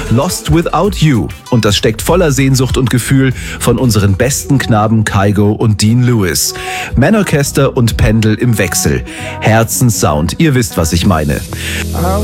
Lost Without You. Und das steckt voller Sehnsucht und Gefühl von unseren besten Knaben Kygo und Dean Lewis. Manorchester und Pendel im Wechsel. Herzenssound, ihr wisst, was ich meine.